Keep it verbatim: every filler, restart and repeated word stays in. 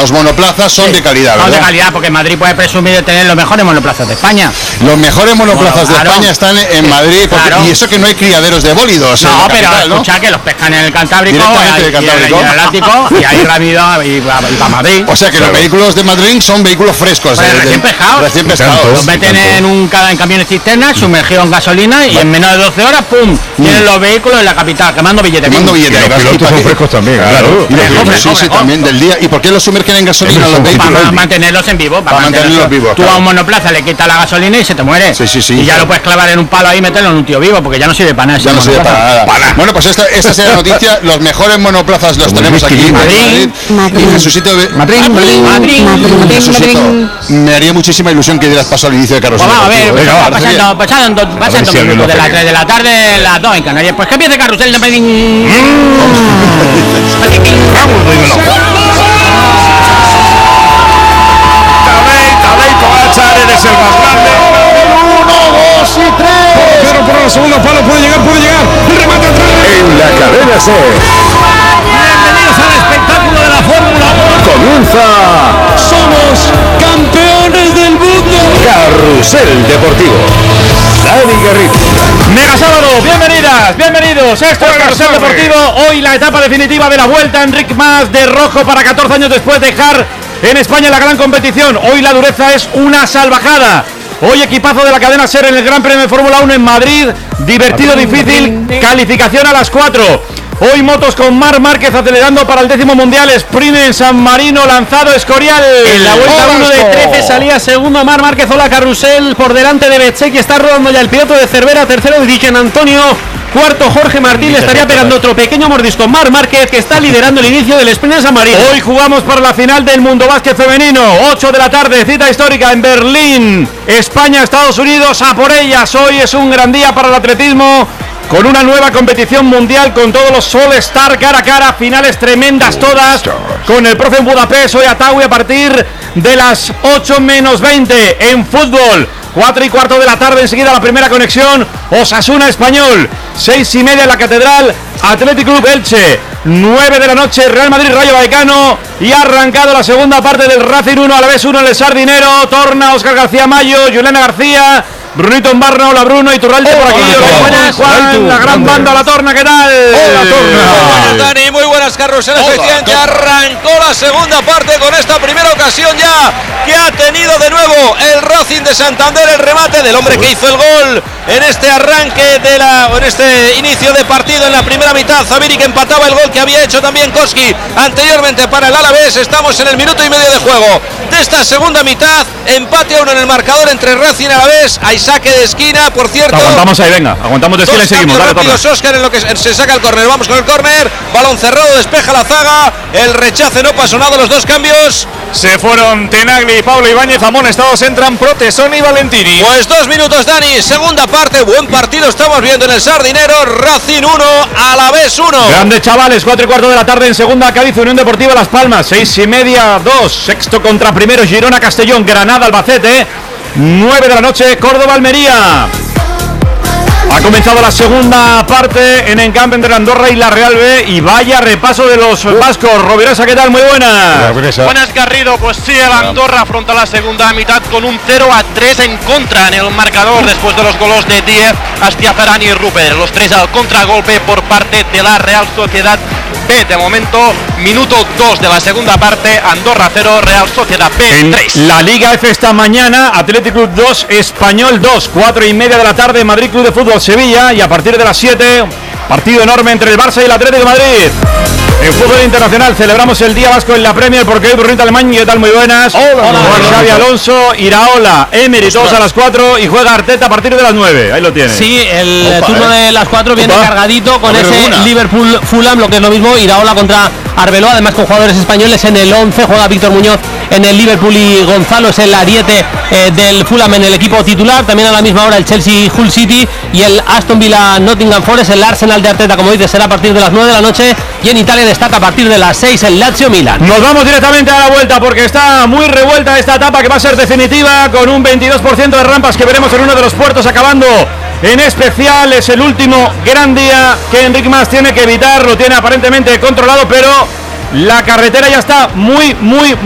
los monoplazas son sí. de calidad, ¿verdad? Son de calidad, porque Madrid puede presumir de tener los mejores monoplazas de España. Los mejores monoplazas bueno, de claro. España están en Madrid, porque, claro. y eso que no hay criaderos de bólidos. No, en la pero capital, escucha ¿no? que los pescan en el Cantábrico, directamente y, del Cantábrico. Y, y en el Atlántico, y ahí rápido y para Madrid. O sea que claro. los vehículos de Madrid son vehículos frescos. Pues de, recién pescados. Recién pescados. Los meten en, un, en camiones cisternas, sumergidos en gasolina, y en menos de doce horas, ¡pum! Mm. Tienen los vehículos en la capital, quemando billetes. Quemando billetes. Y los pilotos son frescos también, claro. Sí, sí, también del día. ¿Y por qué los sumergen en gasolina los vehículos? Para mantenerlos en vivo. Para mantenerlos vivos. Tú a un monoplaza le quitas la gasolina y se te muere. Sí, sí, sí. Y ya lo puedes clavar en un palo ahí y meterlo en un tío vivo, porque ya no sirve para nada. Ya no sirve para nada. Para. Bueno, pues esta, esta es la noticia. Los mejores monoplazas los tenemos aquí en Madrid. Madrid. Y Jesucito. Madrid. Madrid. Madrid. Jesucito, me haría muchísima ilusión que dieras paso al inicio de Carrusel. Vamos a ver, pasando, pasando, pasando, pasando dos minutos de las tres de la tarde, las dos en Canarias. Pues que empiece Carrusel de Madrid. Eres el más grande. Uno, dos y tres. Pero por la segunda palo puede llegar, puede llegar. Remate atrás. En la cadena C. Bienvenidos al espectáculo de la Fórmula uno. Comienza. Somos campeones del mundo. Carrusel Deportivo. Dani Garrido. Mega sábado, bienvenidas, bienvenidos. Esto es Carrusel Deportivo. Hoy la etapa definitiva de la vuelta. Enric Mas de rojo para catorce años después de dejar en España la gran competición. Hoy la dureza es una salvajada. Hoy equipazo de la cadena SER en el Gran Premio de Fórmula uno en Madrid. Divertido, difícil, calificación a las cuatro. Hoy motos con Marc Márquez acelerando para el décimo mundial. Sprint en San Marino, lanzado Escorial. En la vuelta uno de trece salía segundo Marc Márquez. Hola Carrusel por delante de Bezzecchi. Está rodando ya el piloto de Cervera. Tercero de Dijen Antonio. Cuarto Jorge Martín. Le estaría pegando otro pequeño mordisco Marc Márquez, que está liderando el inicio del sprint en San Marino. Hoy jugamos para la final del Mundo Básquet Femenino. ocho de la tarde, cita histórica en Berlín. España, Estados Unidos, a por ellas. Hoy es un gran día para el atletismo, con una nueva competición mundial, con todos los All Star cara a cara, finales tremendas todas, con el profe en Budapest, hoy Ataui a partir de las ocho menos veinte. En fútbol, cuatro y cuarto de la tarde, enseguida la primera conexión, Osasuna Español, seis y media en la Catedral, Athletic Club Elche, nueve de la noche, Real Madrid Rayo Vallecano, y ha arrancado la segunda parte del Racing uno, Alavés uno en el Sardinero. Torna Óscar García Mayo, Juliana García, Brunito en Barna, hola Bruno, Iturralde por aquí. Hola, buenas, Juan, la gran banda, la Torna, ¿qué tal? Hola, Torna. Muy buenas, Dani, muy buenas, Carrusel. Efectivamente, arrancó la segunda parte con esta primera ocasión ya que ha tenido de nuevo el Racing de Santander, el remate del hombre que hizo el gol en este arranque de la, en este inicio de partido en la primera mitad. Zaviri, que empataba el gol que había hecho también Koski anteriormente para el Alavés. Estamos en el minuto y medio de juego de esta segunda mitad. Empate a uno en el marcador entre Racing y Alavés. Hay saque de esquina, por cierto. Aguantamos ahí, venga, aguantamos de esquina y seguimos. Dale, rápidos, Óscar, en lo que se saca el córner. Vamos con el córner. Balón cerrado, despeja la zaga. El rechace no pasó nada, los dos cambios. Se fueron Tenagli y Pablo Ibáñez. Amonestados entran Protesoni y Valentini. Pues dos minutos, Dani. Segunda parte, buen partido estamos viendo en el Sardinero. Racing uno, Alavés uno. Grandes chavales, cuatro y cuarto de la tarde en segunda. Cádiz, Unión Deportiva Las Palmas, seis y media, dos. Sexto contra primero, Girona, Castellón, Granada, Albacete. nueve de la noche, Córdoba, Almería. Ha comenzado la segunda parte en encampe entre Andorra y la Real B. Y vaya repaso de los vascos. Rovirosa, ¿qué tal? Muy buenas. Buenas, Garrido. Pues sí, el Andorra afronta la segunda mitad con un cero a tres en contra en el marcador después de los goles de Diez, Astiafarán y Rupert. Los tres al contragolpe por parte de la Real Sociedad B. De momento, minuto dos de la segunda parte, Andorra cero, Real Sociedad B tres. En la Liga F esta mañana, Athletic Club dos, Español dos, cuatro y media de la tarde, Madrid Club de Fútbol Sevilla, y a partir de las siete, partido enorme entre el Barça y el Atlético de Madrid. En fútbol internacional celebramos el Día Vasco en la Premier porque hoy Burrito Alemán, ¿qué tal? Muy buenas. Hola, hola, hola. Xavi Alonso, Iraola, Emery, todos a las cuatro, y juega Arteta a partir de las nueve. Ahí lo tiene. Sí, el Opa, turno eh. de las cuatro viene Opa. cargadito con ese Liverpool-Fulham, lo que es lo mismo, Iraola contra Arbeloa, además con jugadores españoles en el once, juega Víctor Muñoz en el Liverpool y Gonzalo es el ariete eh, del Fulham en el equipo titular. También a la misma hora el Chelsea Hull City y el Aston Villa Nottingham Forest. El Arsenal de Arteta, como dices, será a partir de las nueve de la noche, y en Italia destaca a partir de las seis el Lazio Milan. Nos vamos directamente a la vuelta porque está muy revuelta esta etapa, que va a ser definitiva, con un veintidós por ciento de rampas que veremos en uno de los puertos acabando en especial. Es el último gran día que Enric Mas tiene que evitar, lo tiene aparentemente controlado, pero la carretera ya está muy, muy,